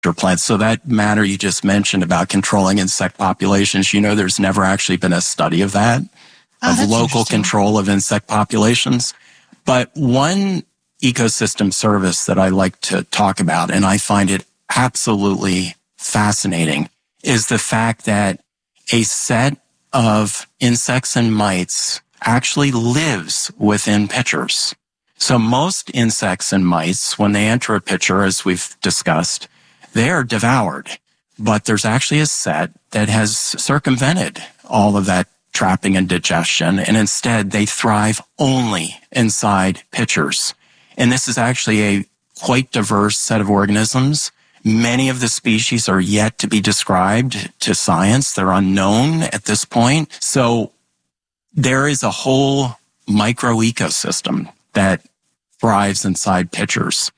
pitcher plants. So that matter you just mentioned about controlling insect populations, there's never actually been a study of that, of local control of insect populations. But one ecosystem service that I like to talk about, and I find it absolutely fascinating, is the fact that a set of insects and mites actually lives within pitchers. So most insects and mites, when they enter a pitcher, as we've discussed, they are devoured. But there's actually a set that has circumvented all of that trapping and digestion, and instead they thrive only inside pitchers. And this is actually a quite diverse set of organisms. Many of the species are yet to be described to science. They're unknown at this point. So there is a whole microecosystem that thrives inside pitchers.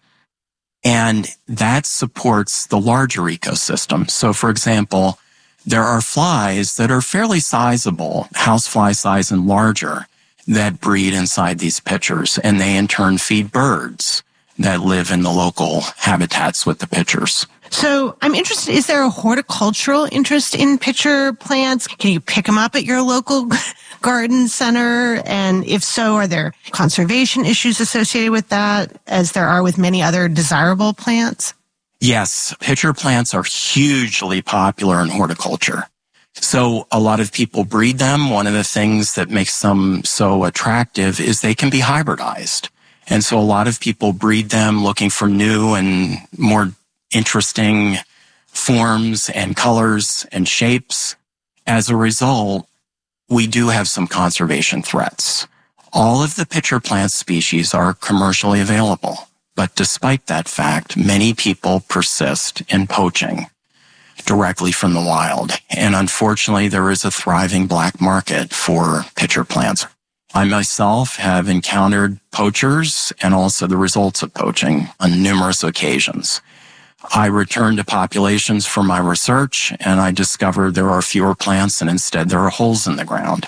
And that supports the larger ecosystem. So, for example, there are flies that are fairly sizable, housefly size and larger, that breed inside these pitchers. And they in turn feed birds that live in the local habitats with the pitchers. So I'm interested, is there a horticultural interest in pitcher plants? Can you pick them up at your local garden center? And if so, are there conservation issues associated with that, as there are with many other desirable plants? Yes, pitcher plants are hugely popular in horticulture. So a lot of people breed them. One of the things that makes them so attractive is they can be hybridized. And so a lot of people breed them looking for new and more interesting forms and colors and shapes. As a result, we do have some conservation threats. All of the pitcher plant species are commercially available, but despite that fact, many people persist in poaching directly from the wild. And unfortunately, there is a thriving black market for pitcher plants. I myself have encountered poachers and also the results of poaching on numerous occasions. I returned to populations for my research, and I discovered there are fewer plants and instead there are holes in the ground.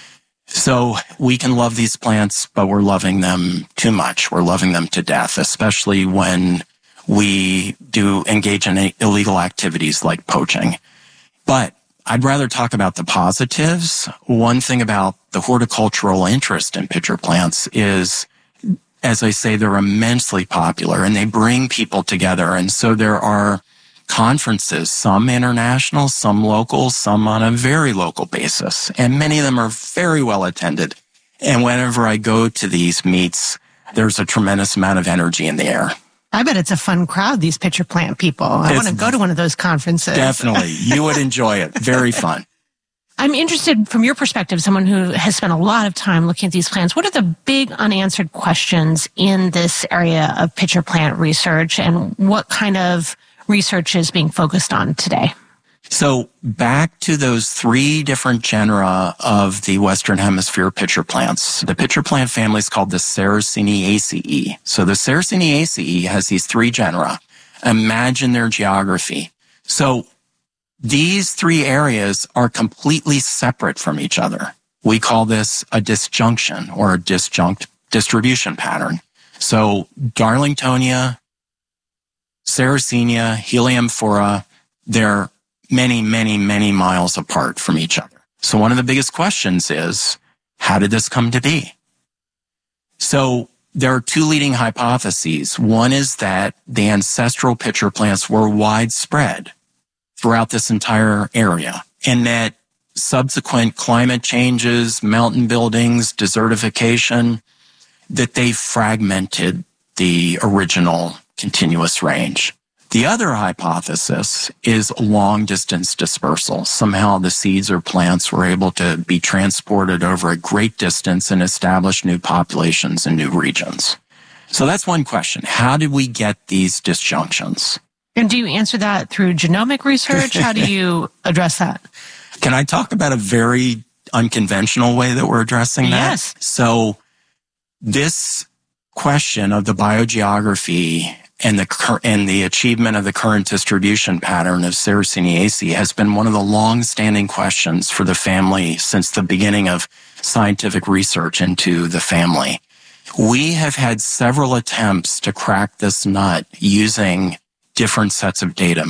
So we can love these plants, but we're loving them too much. We're loving them to death, especially when we do engage in illegal activities like poaching. But I'd rather talk about the positives. One thing about the horticultural interest in pitcher plants is, as I say, they're immensely popular and they bring people together. And so there are conferences, some international, some local, some on a very local basis. And many of them are very well attended. And whenever I go to these meets, there's a tremendous amount of energy in the air. I bet it's a fun crowd, these pitcher plant people. I want to go to one of those conferences. Definitely. You would enjoy it. Very fun. I'm interested, from your perspective, someone who has spent a lot of time looking at these plants, what are the big unanswered questions in this area of pitcher plant research, and what kind of research is being focused on today? So back to those three different genera of the Western Hemisphere pitcher plants. The pitcher plant family is called the Sarraceniaceae. So the Sarraceniaceae has these three genera. Imagine their geography. So these three areas are completely separate from each other. We call this a disjunction or a disjunct distribution pattern. So Darlingtonia, Sarracenia, Heliamphora, they're many, many, many miles apart from each other. So one of the biggest questions is, how did this come to be? So there are two leading hypotheses. One is that the ancestral pitcher plants were widespread throughout this entire area, and that subsequent climate changes, mountain buildings, desertification, that they fragmented the original continuous range. The other hypothesis is long-distance dispersal. Somehow the seeds or plants were able to be transported over a great distance and establish new populations in new regions. So that's one question. How did we get these disjunctions? And do you answer that through genomic research? How do you address that? Can I talk about a very unconventional way that we're addressing that? Yes. So this question of the biogeography and the achievement of the current distribution pattern of Sarraceniaceae has been one of the long-standing questions for the family since the beginning of scientific research into the family. We have had several attempts to crack this nut using different sets of data.